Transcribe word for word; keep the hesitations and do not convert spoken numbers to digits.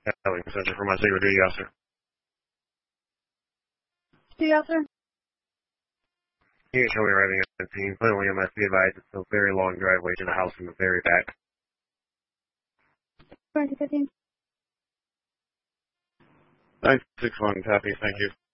Telling Center for my secret duty officer. Duty officer? He didn't show me arriving at the team. Clearly, I must be advised it's a very long driveway to the house in the very back. twenty fifteen. nine six one, copy, thank you.